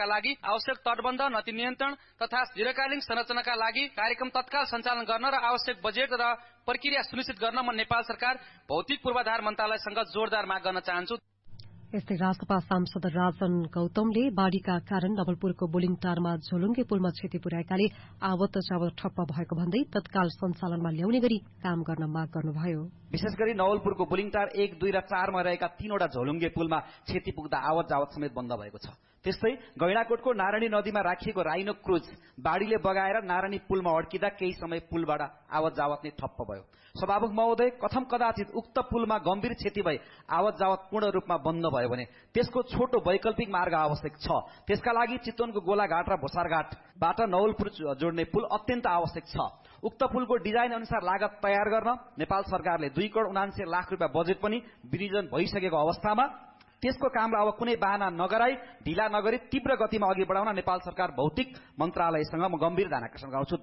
का लागि आवश्यक तटबन्ध, नदी नियन्त्रण तथा दीर्घकालीन संरचनाका लागि कार्यक्रम तत्काल सञ्चालन गर्न र आवश्यक बजेट र प्रक्रिया सुनिश्चित गर्न म नेपाल सरकार भौतिक पूर्वाधार मन्त्रालयसँग जोरदार माग गर्न चाहन्छु। यस्तै राष्ट्रपा सांसद राजन गौतमले बाढ़ीका कारण नवलपुरको बुलिङटारमा झोलुङ्गे पुलमा क्षति पुर्याएकाले आवत जावत ठप्प भएको भन्दै तत्काल सञ्चालनमा ल्याउने गरी काम गर्न माग गर्नुभयो। विशेष गरी नवलपुरको बुलिङटार 1, 2 र 4 मा रहेका 3वटा झोलुङ्गे पुलमा क्षति पुग्दा आवत जावत समेत बन्द भएको छ। त्यस्तै गैंडाकोटको नारायणी नदीमा राखिएको राइनो क्रुज बाढ़ीले बगाएर नारायणी पुलमा अड्किँदा केही समय पुलबाट आवत जावत नै ठप्प भयो। सभामुख महोदय, कथम कदाचित उक्त पुलमा गम्भीर क्षति भई आवत जावत पूर्ण रूपमा बन्द भयो भने त्यसको छोटो वैकल्पिक मार्ग आवश्यक छ। त्यसका लागि चितवनको गोलाघाट र भोसारघाटबाट नवलपुर जोड्ने पुल अत्यन्त आवश्यक छ। उक्त पुलको डिजाइन अनुसार लागत तयार गर्न नेपाल सरकारले 2,79,00,000 रुपियाँ बजेट पनि विनियोजन भइसकेको अवस्थामा त्यसको कामलाई अब कुनै बहाना नगराई ढिला नगरी तीव्र गतिमा अघि बढाउन नेपाल सरकार भौतिक मन्त्रालयसँग म गम्भीर ध्यानाकर्षण गराउँछु।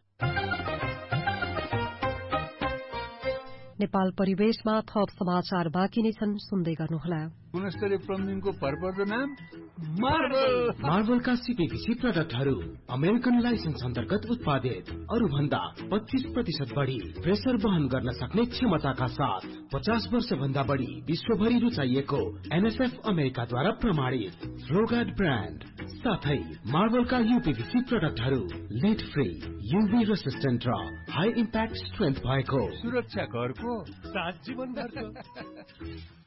नेपाल परिवेशमा थप समाचार बाँकी नै छन्, सुन्दै गर्नुहोला। गुणस्तरीय प्लम्बिङको भरपर्दो नाम मार्बलका सीपीवीसी प्रोडक्टहरू अमेरिकन लाइसेन्स अन्तर्गत उत्पादित, अरू भन्दा 25% बढी प्रेसर वहन गर्न सक्ने क्षमताका साथ 50 वर्ष भन्दा बढी विश्वभरि रुचाइएको एनएसएफ अमेरिकाद्वारा प्रमाणित रोगार्ड ब्रान्ड साथै मार्बलका यूपीवीसी प्रोडक्टहरू लेड फ्री, यूभी रेसिस्टेन्ट र हाई इम्प्याक्ट स्ट्रेन्थ भएको सुरक्षा घरको 7 जीवन भरको।